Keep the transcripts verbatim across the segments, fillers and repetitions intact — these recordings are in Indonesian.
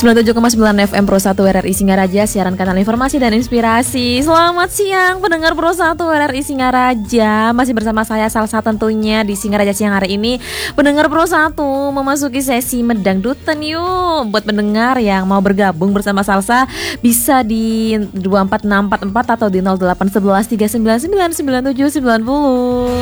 sembilan puluh tujuh koma sembilan F M Pro satu R R I Singaraja, siaran kanal informasi dan inspirasi. Selamat siang pendengar Pro satu R R I Singaraja. Masih bersama saya Salsa tentunya di Singaraja siang hari ini. Pendengar Pro satu memasuki sesi Medangdutan yuk. Buat pendengar yang mau bergabung bersama Salsa bisa di dua empat enam empat empat atau di nol delapan satu satu tiga sembilan sembilan sembilan tujuh sembilan nol.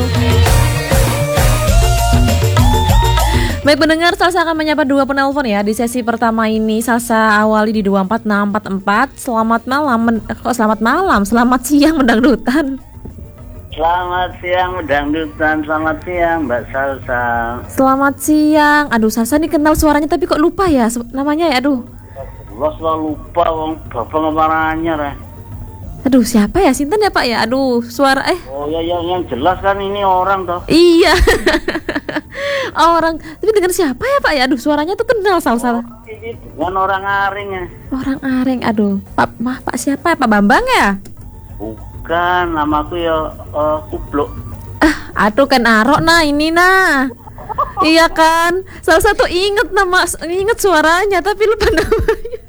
Baik pendengar, Salsa akan menyapa dua penelpon ya di sesi pertama ini. Salsa awali di dua empat enam empat empat. Selamat malam, men- kok selamat malam, selamat siang Medangdutan. Selamat siang Medangdutan, selamat siang Mbak Salsa. Selamat siang. Aduh Salsa nih kenal suaranya tapi kok lupa ya namanya ya, aduh. Lo selalu lupa wong bapak ngaparannya ya. Aduh siapa ya, Sinten ya Pak ya, aduh suara eh. Oh ya yang, yang jelas kan ini orang toh. Iya. Orang, tapi dengan siapa ya Pak ya, aduh suaranya tuh kenal Salsa. Oh, ini dengan orang Aring ya. Orang Aring, aduh Pak, mah Pak siapa, Pak Bambang ya? Bukan, namaku ya uh, Kublok. Ah, aduh kan Arok nah ini nah. Iya kan, Salsa tuh inget nama, inget suaranya tapi lupa namanya.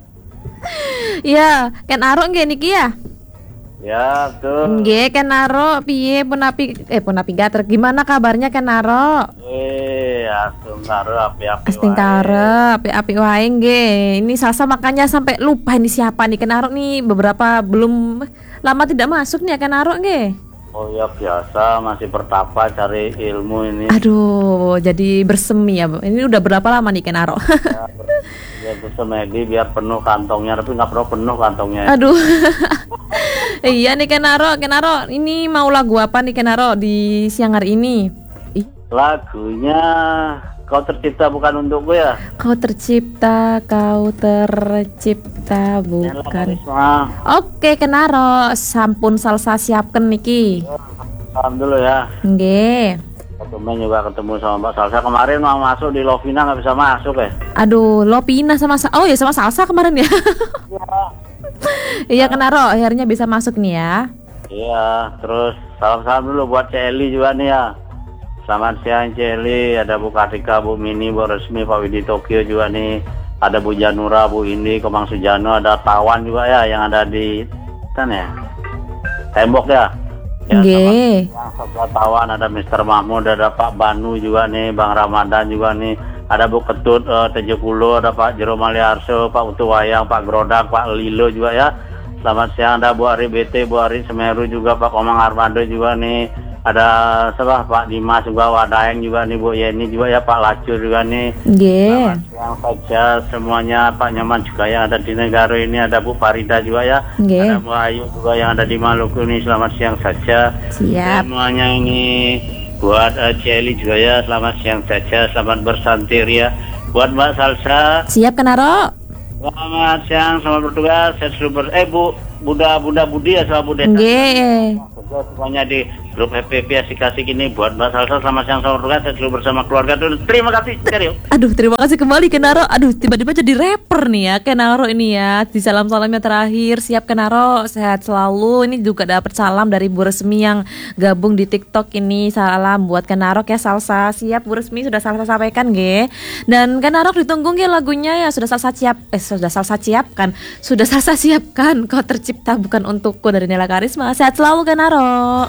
Iya, kan Arok nggih niki ya? Ya, tuh. Nggih, Ken Naro, piye punapi eh punapi gater. Gimana kabarnya Ken Naro? Eh, asung karo api-api. Asting karo, api-api wae nggih. Ini Salsa makanya sampai lupa ini siapa nih Ken Naro nih, beberapa belum lama tidak masuk nih Ken Naro nggih. Oh ya biasa, masih bertapa cari ilmu ini. Aduh, jadi bersemi ya. Ini udah berapa lama nih Ken Naro? Ya, ya bersemedi biar penuh kantongnya, tapi nggak perlu penuh kantongnya. Aduh. Iya nih Ken Naro, Ken Naro, ini mau lagu apa nih Ken Naro di siang hari ini? Ih. Lagunya Kau Tercipta Bukan Untukku ya. Kau tercipta, kau tercipta bukan. Oke Ken Naro, sampun Salsa siapkan niki. Alhamdulillah ya. Nggih. Kemudian juga ketemu sama Mbak Salsa kemarin mau masuk di Lovina nggak bisa masuk ya. Aduh, Lovina sama oh ya sama Salsa kemarin ya. Iya Ken Naro, akhirnya bisa masuk nih ya. Iya, terus salam-salam dulu buat Celi juga nih ya. Selamat siang Celi, ada Bu Kartika, Bu Mini, Bu Resmi, Pak Widi Tokyo juga nih. Ada Bu Janura, Bu Indi, Komang Sujano, ada Tawan juga ya yang ada di sana ya. Tembok ya. Nggih. Ya, Tawan, ada Mister Mahmud, ada Pak Banu juga nih, Bang Ramadan juga nih. Ada Bu Ketut, uh, Tejo Kulo, ada Pak Jero Maliarso, Pak Utu Wayang, Pak Grodak, Pak Lilo juga ya. Selamat siang, ada Bu Ari B T, Bu Ari Semeru juga, Pak Komang Armando juga nih. Ada siapa? Pak Dimas juga, Wadaeng juga nih, Bu Yeni juga ya, Pak Lacur juga nih. Nggih. Selamat siang saja semuanya, Pak Nyaman juga yang ada di negara ini, ada Bu Farida juga ya. Nggih. Ada Bu Ayu juga yang ada di Maluku nih, selamat siang saja. Siap. Semuanya ini buat uh, Celi juga ya, selamat siang saja, selamat bersantir ya. Buat Mbak Salsa, Siap Ken Naro. selamat siang, selamat bertugas. Saya super, eh Bu, Bunda Bunda Budi ya, sama Bu Desa. Nggih. Semuanya di grup F P P asik-asik ini buat Mbak Salsa, selamat siang, selamat bertugas. Saya selalu bersama keluarga dulu. Terima kasih, serius. Aduh, terima kasih kembali Ken Naro. Aduh, tiba-tiba jadi rapper nih ya Ken Naro ini ya. Di salam-salamnya terakhir, siap Ken Naro, sehat selalu. Ini juga dapat salam dari Bu Resmi yang gabung di TikTok ini. Salam buat Ken Naro ya Salsa. Siap Bu Resmi, sudah Salsa sampaikan nggih. Dan Ken Naro ditunggu nggih lagunya ya, sudah Salsa siap. Eh, sudah Salsa siapkan. Sudah Salsa siapkan. Kau Tercipta Bukan Untukku dari Nela Karisma. Sehat selalu Ken Naro.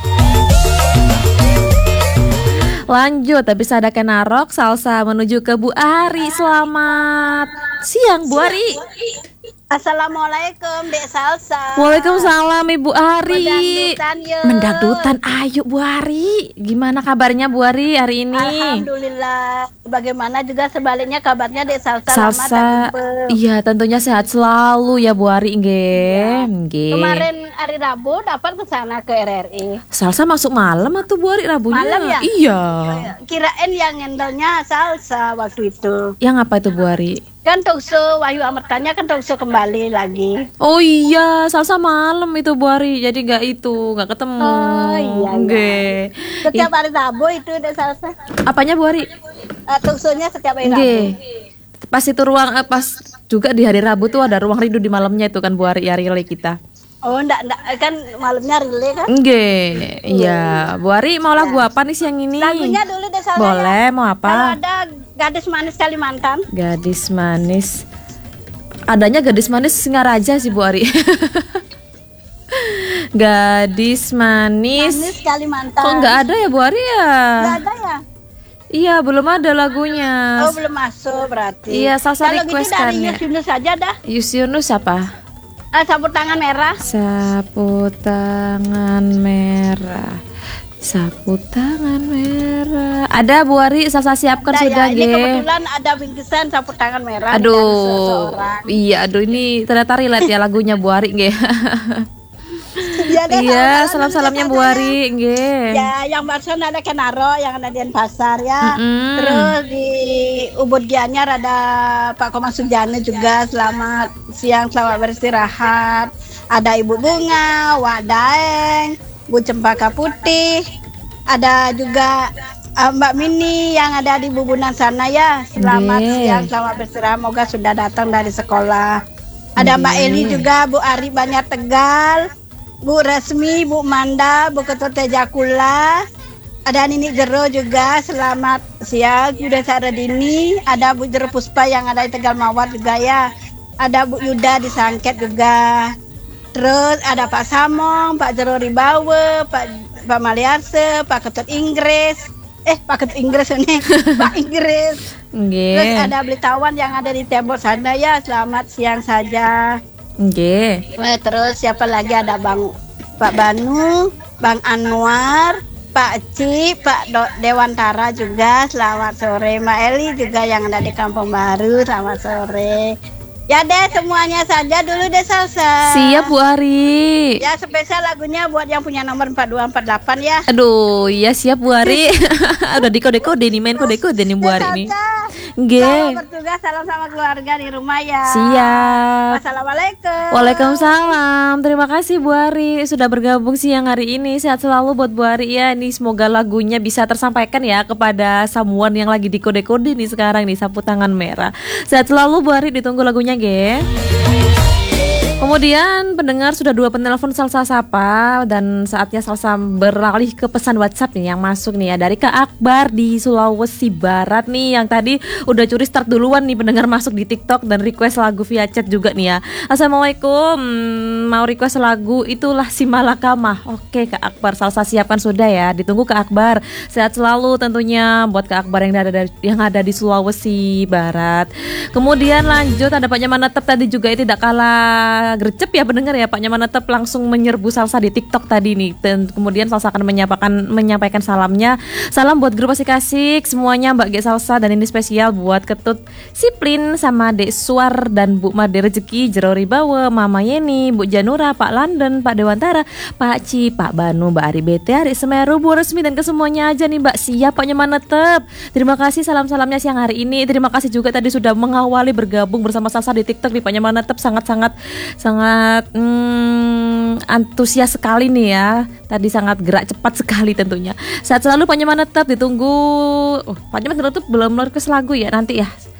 Lanjut, tapi ada Ken Naro, Salsa menuju ke Bu Ari. Selamat siang Bu Ari. Assalamualaikum Dek Salsa. Waalaikumsalam Ibu Ari. Medangdutan yuk. Mendangdutan, ayo Bu Ari. Gimana kabarnya Bu Ari hari ini? Alhamdulillah. Bagaimana juga sebaliknya kabarnya Dek Salsa? Salsa, iya tentunya sehat selalu ya Bu Ari. Nggih, nggih. Kemarin hari Rabu dapat ke sana ke R R I. Salsa masuk malam atau Bu Ari Rabunya? Malam ya? Iya. Kirain yang ngendelnya Salsa waktu itu. Yang apa itu Bu Ari? Kan talkshow Wahyu Amertanya kan talkshow kembali lagi. Oh iya, Salsa malam itu Bu Ari. Jadi nggak itu, nggak ketemu. Oh iya. Nggih. Setiap hari Rabu itu Dek Salsa. Apanya Bu Ari? Uh, talkshownya setiap hari Rabu. Nggih. Pas itu ruang eh, pas juga di hari Rabu tuh ada ruang rindu di malamnya itu kan Bu Ari ya relay kita. Oh enggak, enggak kan malamnya relay kan? Nggih. Iya, Bu Ari mau lagu apa nih siang ini? Lagunya dulu Dek Salsa. Boleh, mau Kalau apa? ada Gadis Manis Kalimantan. Gadis manis Adanya gadis manis Singaraja sih Bu Ari. Gadis manis. Manis Kalimantan. Kok nggak ada ya Bu Ari ya? Nggak ada ya? Iya, belum ada lagunya. Oh, belum masuk berarti. Iya, Salsa Kalau gitu request dari kan ya. Yus Yunus saja dah. Yus Yunus apa? Ah, sapu tangan merah. Sapu tangan merah. Sapu tangan merah. Ada Bu Ari, Salsa siapkan Nah, sudah, ya, ini Ge. kebetulan ada bingkisan sapu tangan merah. dari Aduh, seseorang. iya, aduh ini ternyata relate ya lagunya Bu Ari, Ge. Ya, ada Iya, salam-salam salam-salamnya juga Bu saja Ari, Ge. Ya, yang barusan ada Kenaro, yang ada di Pasar ya. Mm-mm. Terus di Ubud Gianyar ada Pak Komang Sujana juga. Selamat siang, selamat beristirahat. Ada Ibu Bunga, Wak Daeng, Bu Cempaka Putih. Ada juga uh, Mbak Mini yang ada di Bubunan sana ya. Selamat Nggih. siang, selamat beristirahat. Moga sudah datang dari sekolah. Ada Mbak Nggih. Eli juga, Bu Ari Banyak Tegal. Bu Resmi, Bu Manda, Bu Ketua Tejakula, ada Nini Jero juga, selamat siang, Yuda Saradini, ada Bu Jero Puspa yang ada di Tegal Mawar juga ya, ada Bu Yuda di Sangket juga, terus ada Pak Samong, Pak Jero Ribawe, Pak Pak Maliarse, Pak Ketut Inggris, eh Pak Ketut Inggris ini, Pak Inggris, terus Nggih. ada Blitawan yang ada di tembok sana ya, selamat siang saja. Nggih. Eh, terus siapa lagi ada Bang Pak Banu, Bang Anwar, Pak Ci, Pak Do- Dewantara juga. Selamat sore. Mbak Eli juga yang ada di Kampung Baru. Selamat sore. Ya deh semuanya saja dulu deh Salsa. Siap Bu Ari. Ya spesial lagunya buat yang punya nomor empat dua empat delapan ya. Aduh, iya siap Bu Ari. Udah dikode-kode nih, main kode-kode nih Bu Ari nih. Nggih. Selamat bertugas, salam sama keluarga di rumah ya. Siap. Wassalamualaikum. Waalaikumsalam. Terima kasih Bu Ari sudah bergabung siang hari ini. Sehat selalu buat Bu Ari ya. Ini semoga lagunya bisa tersampaikan ya kepada samuan yang lagi dikode-kode nih sekarang nih, sapu tangan merah. Sehat selalu Bu Ari, ditunggu lagunya, Ge. Kemudian pendengar sudah dua penelpon Salsa Sapa dan saatnya Salsa beralih ke pesan WhatsApp nih yang masuk nih ya dari Kak Akbar di Sulawesi Barat nih, yang tadi udah curi start duluan nih pendengar masuk di TikTok dan request lagu via chat juga nih ya. Assalamualaikum, hmm, mau request lagu Itulah Si Malakama. Oke Kak Akbar, Salsa siapkan sudah ya, ditunggu Kak Akbar. Sehat selalu tentunya buat Kak Akbar yang ada yang ada di Sulawesi Barat. Kemudian lanjut ada Pak Nyaman Netep tadi juga tidak kalah gercep ya pendengar ya, Pak Nyaman Netep langsung menyerbu Salsa di TikTok tadi nih, dan kemudian Salsa akan menyampaikan menyampaikan salamnya. Salam buat grup Asik-Asik semuanya, Mbak G Salsa, dan ini spesial buat Ketut Siplin sama Dek Suar dan Bu Made Rezeki, Jero Ribawe, Mama Yeni, Bu Janura, Pak London, Pak Dewantara, Pak Ci, Pak Banu, Mbak Ari B T, Ari Semeru, Bu Resmi, dan ke semuanya aja nih Mbak. Siap Pak Nyaman Netep. Terima kasih salam-salamnya siang hari ini. Terima kasih juga tadi sudah mengawali bergabung bersama Salsa di TikTok di Pak Nyaman Netep, sangat-sangat sangat hmm, antusias sekali nih ya. Tadi sangat gerak cepat sekali tentunya. Saat selalu Pak Nyaman Netep, ditunggu. Oh, Pak Nyaman Netep belum request lagu ya, nanti ya.